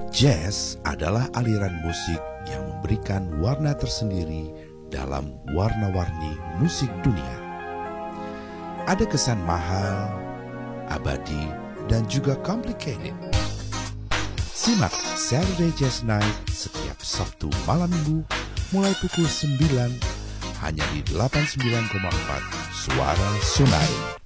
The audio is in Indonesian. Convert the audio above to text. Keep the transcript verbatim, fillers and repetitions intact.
Jazz adalah aliran musik yang memberikan warna tersendiri dalam warna-warni musik dunia. Ada kesan mahal, abadi, dan juga complicated. Simak Saturday Jazz Night setiap Sabtu malam Minggu mulai pukul sembilan hanya di delapan puluh sembilan koma empat Suara Sungai.